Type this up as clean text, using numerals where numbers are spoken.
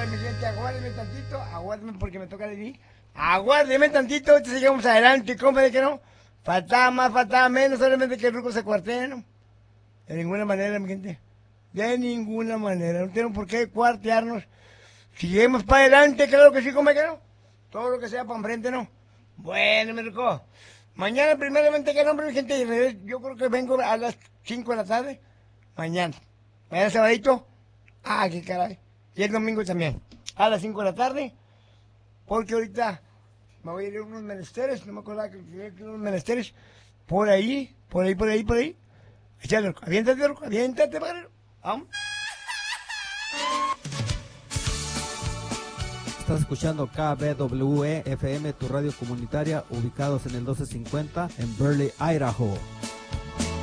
mi gente, aguárdeme porque me toca de mí. Aguárdeme tantito, sigamos adelante, compa, de que no. Faltaba más, faltaba menos, solamente que el ruco se cuartea, ¿no? De ninguna manera, mi gente. De ninguna manera. No tenemos por qué cuartearnos. Sigamos para adelante, claro que sí, compa, que no. Todo lo que sea para enfrente, ¿no? Bueno, mi ruco. Mañana, primeramente, que no, mi gente, yo creo que vengo a las 5 de la tarde. Mañana. Mañana sabadito. Ah, qué caray. Y el domingo también. A las 5 de la tarde. Porque ahorita me voy a ir a unos menesteres. No me acordaba que tenía que ir a unos menesteres. Por ahí. Échale, aviéntate, padre. Vamos. Estás escuchando KBWE FM, tu radio comunitaria, ubicados en el 1250 en Burley, Idaho.